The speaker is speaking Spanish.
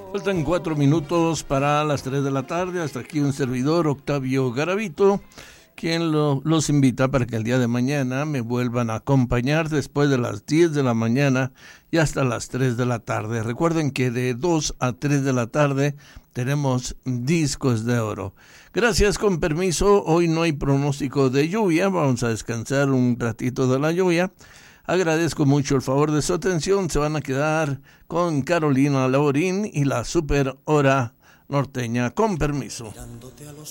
Faltan 4 minutos para las 3 de la tarde. Hasta aquí un servidor, Octavio Garavito, quien los invita para que el día de mañana me vuelvan a acompañar después de las 10 de la mañana y hasta las 3 de la tarde. Recuerden que de 2 a 3 de la tarde tenemos Discos de Oro. Gracias, con permiso. Hoy no hay pronóstico de lluvia. Vamos a descansar un ratito de la lluvia. Agradezco mucho el favor de su atención. Se van a quedar con Carolina Laurín y la Super Hora Norteña. Con permiso.